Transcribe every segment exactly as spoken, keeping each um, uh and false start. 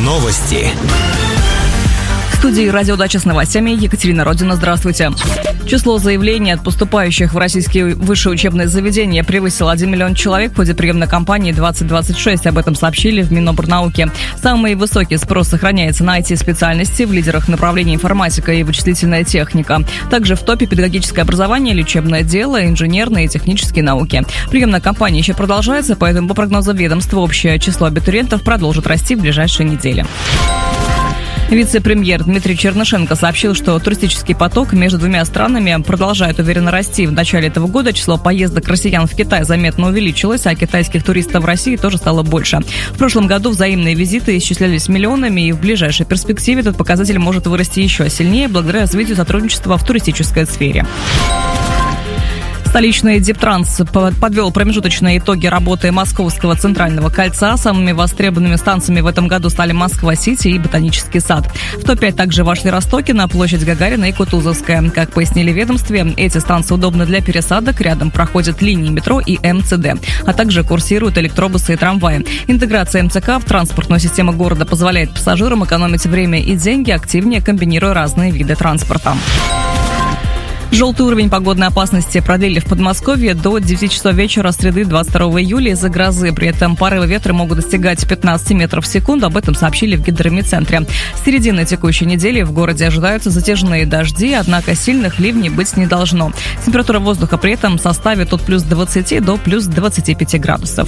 Новости. В студии «Радио Дача» с новостями Екатерина Родина. Здравствуйте. Число заявлений от поступающих в российские высшие учебные заведения превысило один миллион человек в ходе приемной кампании двадцать двадцать шесть. Об этом сообщили в Минобрнауки. Самый высокий спрос сохраняется на ай ти-специальности, в лидерах направления информатика и вычислительная техника. Также в топе педагогическое образование, лечебное дело, инженерные и технические науки. Приемная кампания еще продолжается, поэтому по прогнозам ведомства общее число абитуриентов продолжит расти в ближайшие недели. Вице-премьер Дмитрий Чернышенко сообщил, что туристический поток между двумя странами продолжает уверенно расти. В начале этого года число поездок россиян в Китай заметно увеличилось, а китайских туристов в России тоже стало больше. В прошлом году взаимные визиты исчислялись миллионами, и в ближайшей перспективе этот показатель может вырасти еще сильнее благодаря развитию сотрудничества в туристической сфере. Столичный Дептранс подвел промежуточные итоги работы Московского центрального кольца. Самыми востребованными станциями в этом году стали Москва-Сити и Ботанический сад. В топ пять также вошли Ростокино, площадь Гагарина и Кутузовская. Как пояснили в ведомстве, эти станции удобны для пересадок, рядом проходят линии метро и эм цэ дэ, а также курсируют электробусы и трамваи. Интеграция эм цэ ка в транспортную систему города позволяет пассажирам экономить время и деньги, активнее комбинируя разные виды транспорта. Желтый уровень погодной опасности продлили в Подмосковье до девяти часов вечера среды двадцать второго июля из-за грозы. При этом порывы ветра могут достигать пятнадцать метров в секунду. Об этом сообщили в гидромедцентре. С середины текущей недели в городе ожидаются затяжные дожди, однако сильных ливней быть не должно. Температура воздуха при этом составит от плюс двадцати до плюс двадцати пяти градусов.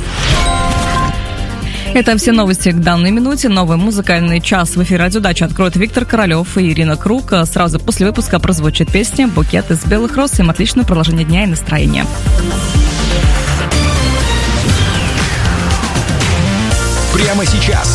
Это все новости к данной минуте. Новый музыкальный час в эфире «Радио Дача» откроют Виктор Королев и Ирина Круг. Сразу после выпуска прозвучит песня «Букет из белых роз». Всем отличного продолжения дня и настроения. Прямо сейчас